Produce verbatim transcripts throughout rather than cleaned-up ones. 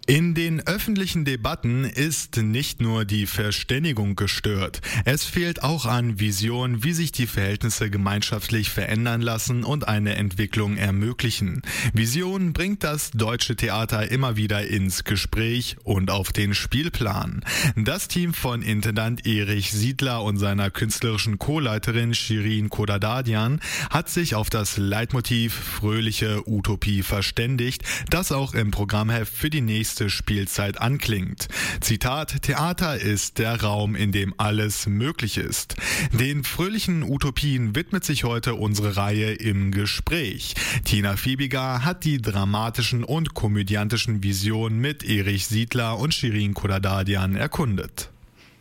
In den öffentlichen Debatten ist nicht nur die Verständigung gestört. Es fehlt auch an Vision, wie sich die Verhältnisse gemeinschaftlich verändern lassen und eine Entwicklung ermöglichen. Vision bringt das deutsche Theater immer wieder ins Gespräch und auf den Spielplan. Das Team von Intendant Erich Siedler und seiner künstlerischen Co-Leiterin Shirin Kodadadian hat sich auf das Leitmotiv fröhliche Utopie verständigt, das auch im Programmheft für die nächste Spielzeit anklingt. Zitat: Theater ist der Raum, in dem alles möglich ist. Den fröhlichen Utopien widmet sich heute unsere Reihe Im Gespräch. Tina Fiebiger hat die dramatischen und komödiantischen Visionen mit Erich Siedler und Shirin Kodadadian erkundet.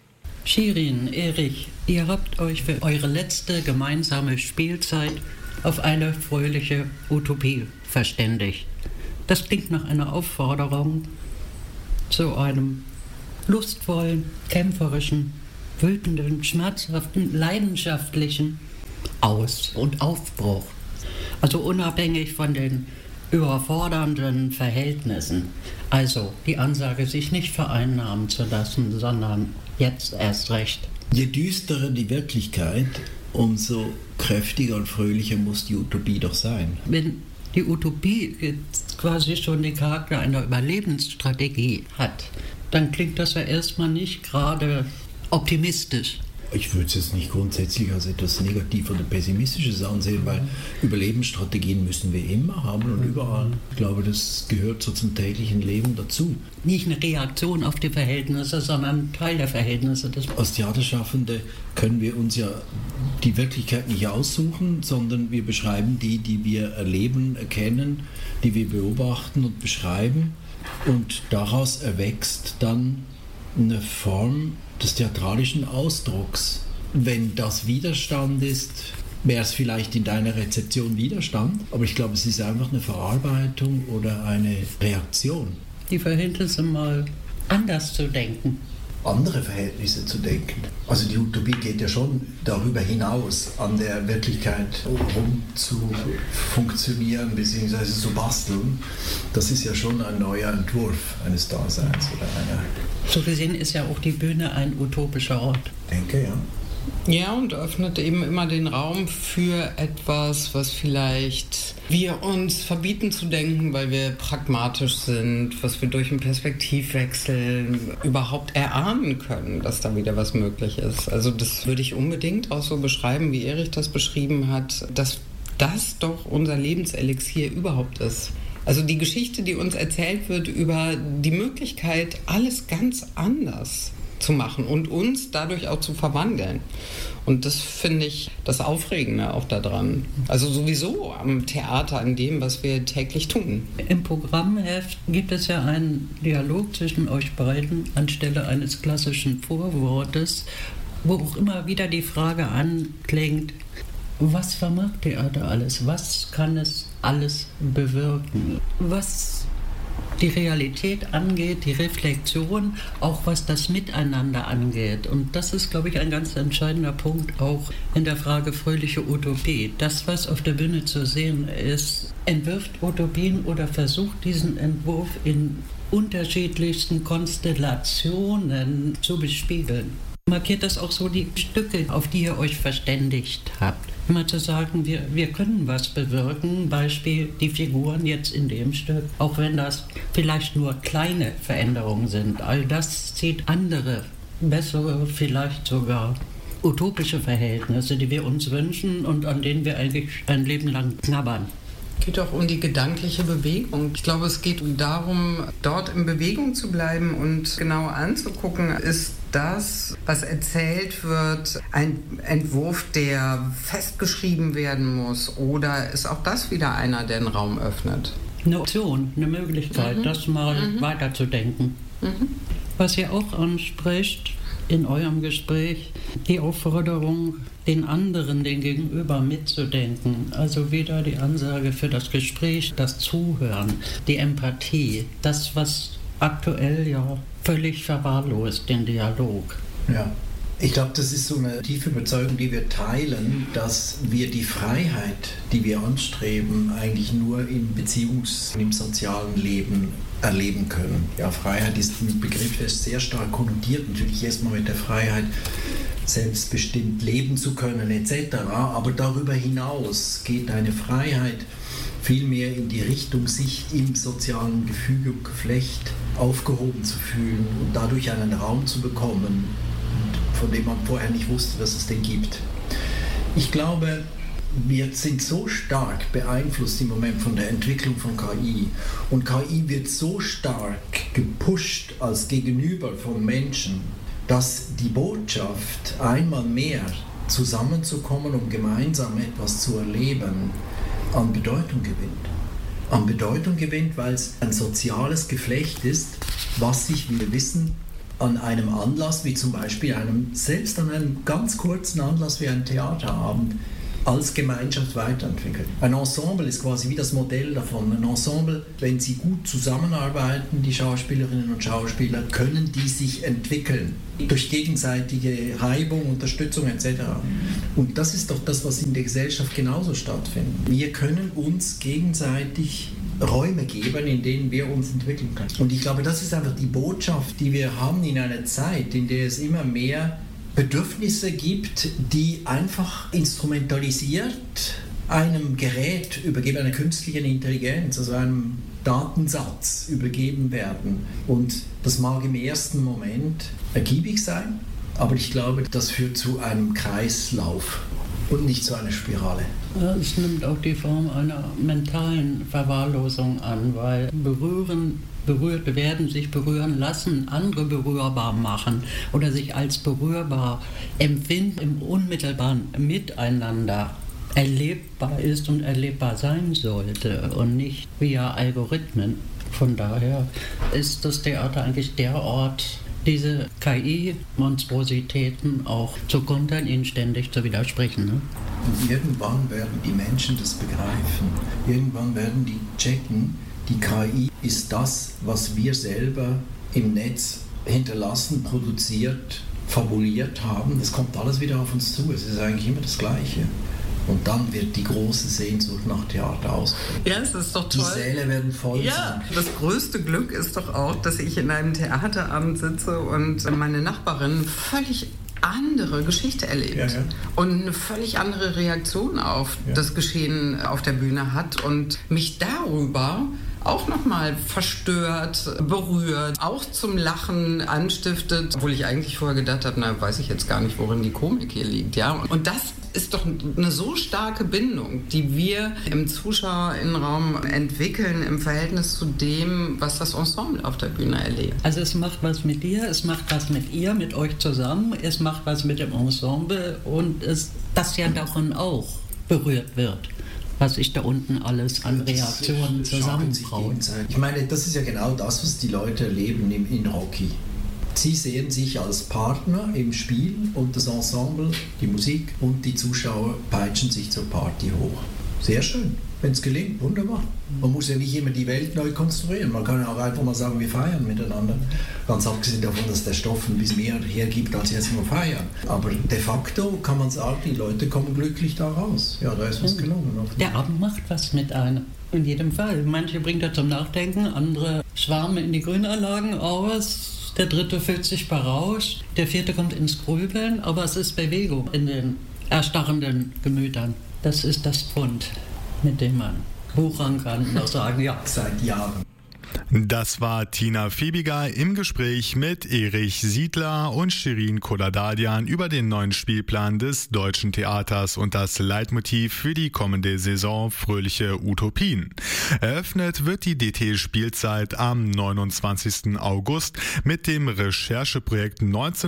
Shirin, Erich, ihr habt euch für eure letzte gemeinsame Spielzeit auf eine fröhliche Utopie verständigt. Das klingt nach einer Aufforderung zu einem lustvollen, kämpferischen, wütenden, schmerzhaften, leidenschaftlichen Aus- und Aufbruch. Also unabhängig von den überfordernden Verhältnissen. Also die Ansage, sich nicht vereinnahmen zu lassen, sondern jetzt erst recht. Je düsterer die Wirklichkeit, umso kräftiger und fröhlicher muss die Utopie doch sein. Wenn die Utopie jetzt quasi schon den Charakter einer Überlebensstrategie hat, dann klingt das ja erstmal nicht gerade optimistisch. Ich würde es jetzt nicht grundsätzlich als etwas Negatives oder Pessimistisches ansehen, weil Überlebensstrategien müssen wir immer haben und überall. Ich glaube, das gehört so zum täglichen Leben dazu. Nicht eine Reaktion auf die Verhältnisse, sondern Teil der Verhältnisse. Als Theaterschaffende können wir uns ja die Wirklichkeit nicht aussuchen, sondern wir beschreiben die, die wir erleben, erkennen, die wir beobachten und beschreiben. Und daraus erwächst dann eine Form des theatralischen Ausdrucks. Wenn das Widerstand ist, wäre es vielleicht in deiner Rezeption Widerstand, aber ich glaube, es ist einfach eine Verarbeitung oder eine Reaktion. Die Verhältnisse mal anders zu denken. Andere Verhältnisse zu denken. Also die Utopie geht ja schon darüber hinaus, an der Wirklichkeit rum zu funktionieren bzw. zu basteln. Das ist ja schon ein neuer Entwurf eines Daseins oder einer. So gesehen ist ja auch die Bühne ein utopischer Ort. Ich denke, ja. Ja, und öffnet eben immer den Raum für etwas, was vielleicht wir uns verbieten zu denken, weil wir pragmatisch sind, was wir durch einen Perspektivwechsel überhaupt erahnen können, dass da wieder was möglich ist. Also das würde ich unbedingt auch so beschreiben, wie Erich das beschrieben hat, dass das doch unser Lebenselixier überhaupt ist. Also die Geschichte, die uns erzählt wird über die Möglichkeit, alles ganz anders zu machen und uns dadurch auch zu verwandeln. Und das finde ich das Aufregende auch daran. Also sowieso am Theater, an dem, was wir täglich tun. Im Programmheft gibt es ja einen Dialog zwischen euch beiden anstelle eines klassischen Vorwortes, wo auch immer wieder die Frage anklingt, was vermag Theater alles? Was kann es alles bewirken? Was die Realität angeht, die Reflexion, auch was das Miteinander angeht. Und das ist, glaube ich, ein ganz entscheidender Punkt auch in der Frage fröhliche Utopie. Das, was auf der Bühne zu sehen ist, entwirft Utopien oder versucht diesen Entwurf in unterschiedlichsten Konstellationen zu bespiegeln. Markiert das auch so die Stücke, auf die ihr euch verständigt habt? Immer zu sagen, wir, wir können was bewirken, Beispiel die Figuren jetzt in dem Stück, auch wenn das vielleicht nur kleine Veränderungen sind. All das zieht andere, bessere, vielleicht sogar utopische Verhältnisse, die wir uns wünschen und an denen wir eigentlich ein Leben lang knabbern. Es geht auch um die gedankliche Bewegung. Ich glaube, es geht darum, dort in Bewegung zu bleiben und genau anzugucken, ist das, was erzählt wird, ein Entwurf, der festgeschrieben werden muss, oder ist auch das wieder einer, der den Raum öffnet? Eine Option, eine Möglichkeit, mhm. das mal mhm. weiterzudenken. Mhm. Was ihr auch anspricht in eurem Gespräch, die Aufforderung, den anderen, den Gegenüber mitzudenken. Also wieder die Ansage für das Gespräch, das Zuhören, die Empathie, das, was aktuell ja völlig verwahrlost, den Dialog. Ja. Ich glaube, das ist so eine tiefe Überzeugung, die wir teilen, dass wir die Freiheit, die wir anstreben, eigentlich nur im Beziehungs-, im sozialen Leben erleben können. Ja, Freiheit ist ein Begriff, der ist sehr stark konnotiert, natürlich erstmal mit der Freiheit, selbstbestimmt leben zu können et cetera. Aber darüber hinaus geht eine Freiheit vielmehr in die Richtung, sich im sozialen Gefüge und Geflecht aufgehoben zu fühlen und dadurch einen Raum zu bekommen, von dem man vorher nicht wusste, dass es den gibt. Ich glaube, wir sind so stark beeinflusst im Moment von der Entwicklung von K I und K I wird so stark gepusht als Gegenüber von Menschen, dass die Botschaft, einmal mehr zusammenzukommen, um gemeinsam etwas zu erleben, an Bedeutung gewinnt. An Bedeutung gewinnt, weil es ein soziales Geflecht ist, was sich, wie wir wissen, an einem Anlass, wie zum Beispiel einem, selbst an einem ganz kurzen Anlass wie einem Theaterabend, als Gemeinschaft weiterentwickelt. Ein Ensemble ist quasi wie das Modell davon. Ein Ensemble, wenn sie gut zusammenarbeiten, die Schauspielerinnen und Schauspieler, können die sich entwickeln. Durch gegenseitige Reibung, Unterstützung et cetera. Und das ist doch das, was in der Gesellschaft genauso stattfindet. Wir können uns gegenseitig Räume geben, in denen wir uns entwickeln können. Und ich glaube, das ist einfach die Botschaft, die wir haben in einer Zeit, in der es immer mehr Bedürfnisse gibt, die einfach instrumentalisiert einem Gerät übergeben, einer künstlichen Intelligenz, also einem Datensatz übergeben werden. Und das mag im ersten Moment ergiebig sein, aber ich glaube, das führt zu einem Kreislauf und nicht zu einer Spirale. Es nimmt auch die Form einer mentalen Verwahrlosung an, weil berühren, berührt werden, sich berühren lassen, andere berührbar machen oder sich als berührbar empfinden im unmittelbaren Miteinander erlebbar ist und erlebbar sein sollte und nicht via Algorithmen. Von daher ist das Theater eigentlich der Ort, diese K I-Monstrositäten auch zu kontern, ihnen ständig zu widersprechen. Ne? Und irgendwann werden die Menschen das begreifen. Irgendwann werden die checken, die K I ist das, was wir selber im Netz hinterlassen, produziert, fabuliert haben. Das kommt alles wieder auf uns zu. Es ist eigentlich immer das Gleiche. Und dann wird die große Sehnsucht nach Theater ausbrechen. Ja, es ist doch toll. Die Säle werden voll ja, sein. Das größte Glück ist doch auch, dass ich in einem Theaterabend sitze und meine Nachbarin völlig andere Geschichte erlebt ja, ja. und eine völlig andere Reaktion auf ja. das Geschehen auf der Bühne hat und mich darüber auch nochmal verstört, berührt, auch zum Lachen anstiftet, obwohl ich eigentlich vorher gedacht habe, na, weiß ich jetzt gar nicht, worin die Komik hier liegt. Ja? Und das ist doch eine so starke Bindung, die wir im ZuschauerInnenraum entwickeln im Verhältnis zu dem, was das Ensemble auf der Bühne erlebt. Also es macht was mit dir, es macht was mit ihr, mit euch zusammen, es macht was mit dem Ensemble und es, das ja davon auch berührt wird, was sich da unten alles an Reaktionen zusammenbraut. Ich meine, das ist ja genau das, was die Leute erleben in, in Rocky. Sie sehen sich als Partner im Spiel und das Ensemble, die Musik und die Zuschauer peitschen sich zur Party hoch. Sehr schön, wenn es gelingt, wunderbar. Man muss ja nicht immer die Welt neu konstruieren, man kann ja auch einfach mal sagen, wir feiern miteinander. Ganz abgesehen davon, dass der Stoff ein bisschen mehr hergibt, als jetzt nur feiern. Aber de facto kann man sagen, die Leute kommen glücklich da raus. Ja, da ist was gelungen. Der Abend macht was mit einem. In jedem Fall. Manche bringt er zum Nachdenken, andere schwärmen in die Grünanlagen aus. Der dritte fühlt sich berauscht, der vierte kommt ins Grübeln, aber es ist Bewegung in den erstarrenden Gemütern. Das ist das Pfund, mit dem man wuchern kann und auch sagen, ja. Seit Jahren. Das war Tina Fiebiger im Gespräch mit Erich Siedler und Shirin Kodadadian über den neuen Spielplan des Deutschen Theaters und das Leitmotiv für die kommende Saison Fröhliche Utopien. Eröffnet wird die D T-Spielzeit am neunundzwanzigsten August mit dem Rechercheprojekt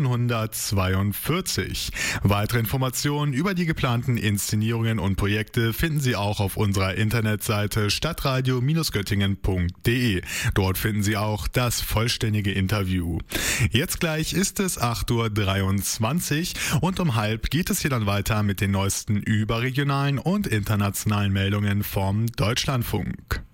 neunzehnhundertzweiundvierzig. Weitere Informationen über die geplanten Inszenierungen und Projekte finden Sie auch auf unserer Internetseite stadtradio Göttingen punkt de. Dort finden Sie auch das vollständige Interview. Jetzt gleich ist es acht Uhr dreiundzwanzig und um halb geht es hier dann weiter mit den neuesten überregionalen und internationalen Meldungen vom Deutschlandfunk.